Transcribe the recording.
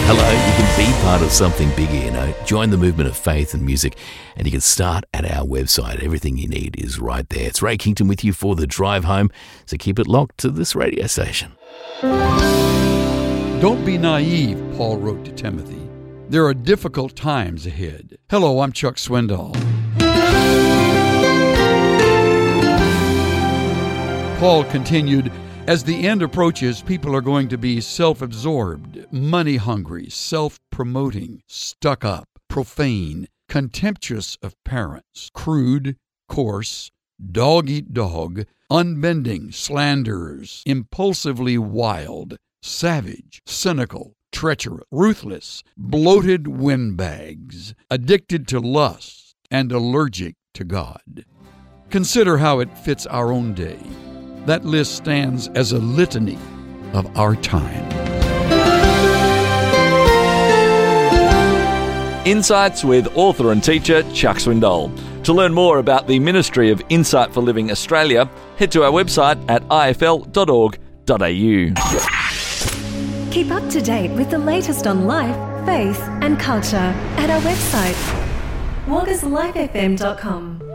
Hello, you can be part of something bigger, Join the movement of faith and music, and you can start at our website. Everything you need is right there. It's Ray Kington with you for the drive home, so keep it locked to this radio station. Don't be naive, Paul wrote to Timothy. There are difficult times ahead. Hello, I'm Chuck Swindoll. Paul continued, as the end approaches, people are going to be self-absorbed, money-hungry, self-promoting, stuck-up, profane, contemptuous of parents, crude, coarse, dog-eat-dog, unbending, slanderers, impulsively wild, savage, cynical, treacherous, ruthless, bloated windbags, addicted to lust, and allergic to God. Consider how it fits our own day. That list stands as a litany of our time. Insights with author and teacher Chuck Swindoll. To learn more about the Ministry of Insight for Living Australia, head to our website at ifl.org.au. Keep up to date with the latest on life, faith and culture at our website, waggaslifefm.com.